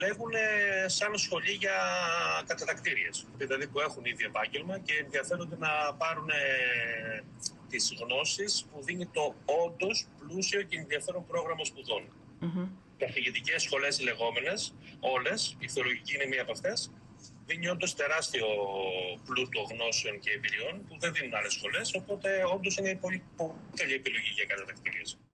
Λέγουν σαν σχολή για κατατακτήριες, δηλαδή που έχουν ήδη επάγγελμα και ενδιαφέρονται να πάρουν τις γνώσεις που δίνει το όντως πλούσιο και ενδιαφέρον πρόγραμμα σπουδών. Καθηγητικές σχολές οι λεγόμενες, όλες, η θεολογική είναι μία από αυτές, δίνει όντως τεράστιο πλούτο γνώσεων και εμπειριών που δεν δίνουν άλλες σχολές, οπότε όντως είναι πολύ καλή επιλογή για κατατακτήριες.